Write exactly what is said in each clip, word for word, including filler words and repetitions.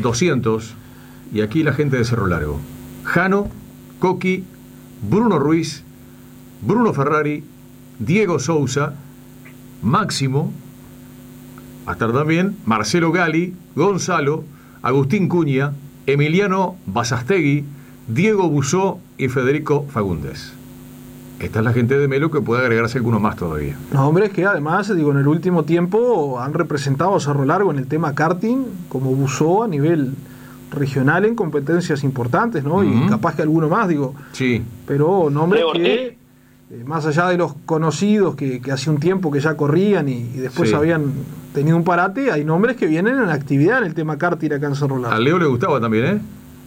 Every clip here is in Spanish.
doscientos, y aquí la gente de Cerro Largo: Jano, Coqui, Bruno Ruiz, Bruno Ferrari, Diego Sousa, Máximo, hasta también Marcelo Gali, Gonzalo, Agustín Cuña, Emiliano Basastegui, Diego Busó y Federico Fagundes. Esta es la gente de Melo, que puede agregarse alguno más todavía. Los hombres que además, digo, en el último tiempo han representado a Cerro Largo en el tema karting, como Busó a nivel regional en competencias importantes, ¿no? Uh-huh. Y capaz que alguno más, digo. Sí. Pero nombres que, eh, más allá de los conocidos que, que hace un tiempo que ya corrían y, y después sí. habían tenido un parate, hay nombres que vienen en actividad en el tema karting acá en Cerro Largo. A Leo le gustaba también, ¿eh?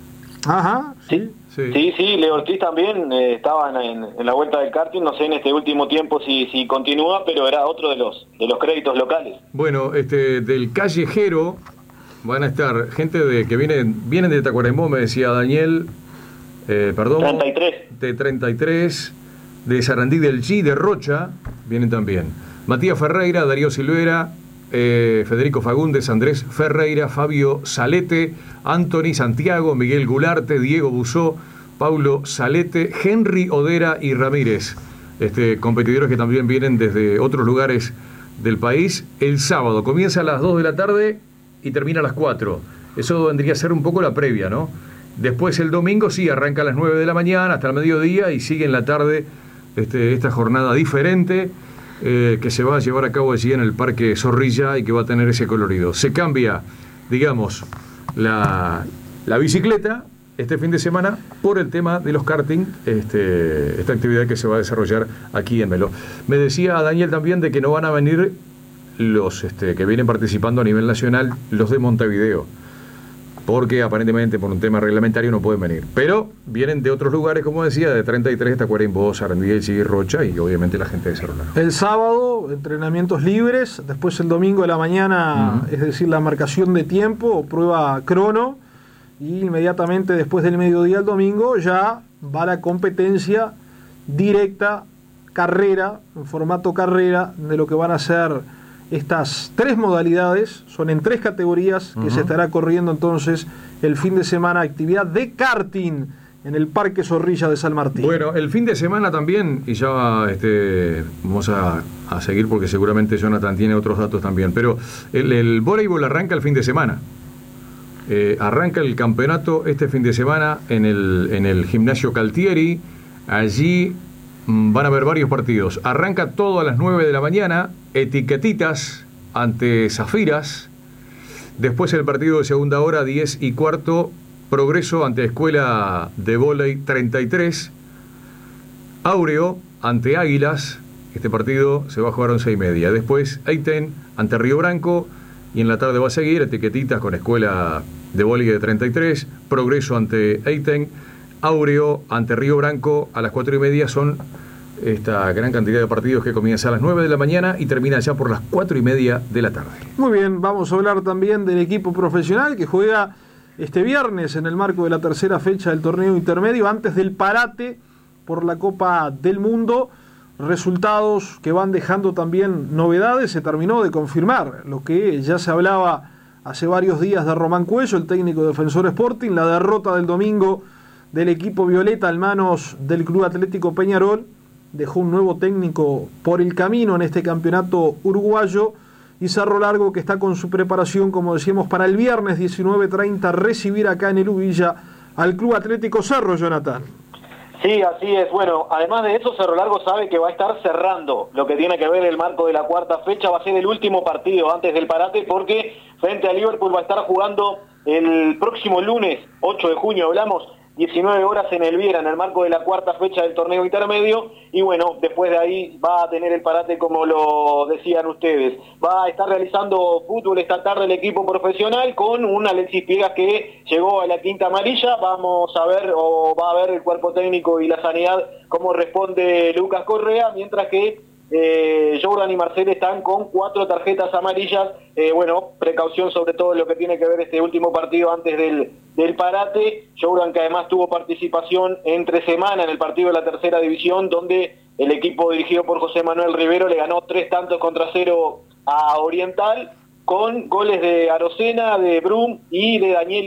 Ajá, sí. Sí, sí, sí, Leo Ortiz también eh, estaba en, en la vuelta del karting, no sé en este último tiempo si, si continúa, pero era otro de los de los créditos locales. Bueno, este del callejero van a estar gente de que vienen vienen de Tacuarembó, me decía Daniel, eh, perdón, treinta y tres. De treinta y tres, de Sarandí del G, de Rocha, vienen también Matías Ferreira, Darío Silvera, eh, Federico Fagundes, Andrés Ferreira, Fabio Salete, Anthony Santiago, Miguel Gularte, Diego Busó, Paulo Salete, Henry Odera y Ramírez, este, competidores que también vienen desde otros lugares del país. El sábado comienza a las dos de la tarde y termina a las cuatro. Eso vendría a ser un poco la previa, ¿no? Después el domingo sí, arranca a las nueve de la mañana hasta el mediodía y sigue en la tarde este, esta jornada diferente eh, que se va a llevar a cabo allí en el Parque Zorrilla y que va a tener ese colorido. Se cambia, digamos, la, la bicicleta este fin de semana por el tema de los karting, este, esta actividad que se va a desarrollar aquí en Melo. Me decía Daniel también de que no van a venir los este, que vienen participando a nivel nacional, los de Montevideo, porque aparentemente por un tema reglamentario no pueden venir, pero vienen de otros lugares, como decía, de treinta y tres hasta Tacuarembó, Sarandí, y Rocha, y obviamente la gente de Cerro Largo. El sábado entrenamientos libres, después el domingo de la mañana, uh-huh. es decir, la marcación de tiempo o prueba crono, y inmediatamente después del mediodía el domingo ya va la competencia directa, carrera, en formato carrera, de lo que van a ser estas tres modalidades. Son en tres categorías que uh-huh. se estará corriendo entonces el fin de semana, actividad de karting en el Parque Zorrilla de San Martín. Bueno, el fin de semana también, y ya este, vamos a, a seguir porque seguramente Jonathan tiene otros datos también, pero el, el voleibol arranca el fin de semana. Eh, arranca el campeonato este fin de semana en el, en el gimnasio Caltieri. Allí mmm, van a haber varios partidos. Arranca todo a las nueve de la mañana, Etiquetitas ante Zafiras. Después el partido de segunda hora, diez y cuarto, Progreso ante Escuela de Vóley treinta y tres. Áureo ante Águilas. Este partido se va a jugar a once y media. Después Eiten ante Río Branco. Y en la tarde va a seguir Etiquetitas con Escuela de Vóley de treinta y tres, Progreso ante Eiten, Áureo ante Río Branco. A las cuatro y media son esta gran cantidad de partidos que comienza a las nueve de la mañana y termina ya por las cuatro y media de la tarde. Muy bien, vamos a hablar también del equipo profesional que juega este viernes en el marco de la tercera fecha del torneo intermedio, antes del parate por la Copa del Mundo. Resultados que van dejando también novedades. Se terminó de confirmar lo que ya se hablaba hace varios días de Román Cuello, el técnico de Defensor Sporting, la derrota del domingo del equipo violeta en manos del Club Atlético Peñarol. Dejó un nuevo técnico por el camino en este campeonato uruguayo, y Cerro Largo, que está con su preparación, como decíamos, para el viernes diecinueve treinta recibir acá en el Ubilla al Club Atlético Cerro, Jonathan. Sí, así es. Bueno, además de eso, Cerro Largo sabe que va a estar cerrando lo que tiene que ver el marco de la cuarta fecha. Va a ser el último partido antes del parate, porque frente a Liverpool va a estar jugando el próximo lunes, ocho de junio, hablamos, diecinueve horas en el Viera, en el marco de la cuarta fecha del torneo intermedio. Y bueno, después de ahí va a tener el parate, como lo decían ustedes. Va a estar realizando fútbol esta tarde el equipo profesional con un Alexis Piegas que llegó a la quinta amarilla. Vamos a ver, o va a ver el cuerpo técnico y la sanidad, cómo responde Lucas Correa, mientras que Eh, Jordan y Marcel están con cuatro tarjetas amarillas. Eh, bueno, precaución sobre todo en lo que tiene que ver este último partido antes del, del parate. Jordan, que además tuvo participación entre semana en el partido de la tercera división, donde el equipo dirigido por José Manuel Rivero le ganó tres tantos contra cero a Oriental, con goles de Arocena, de Brum y de Daniel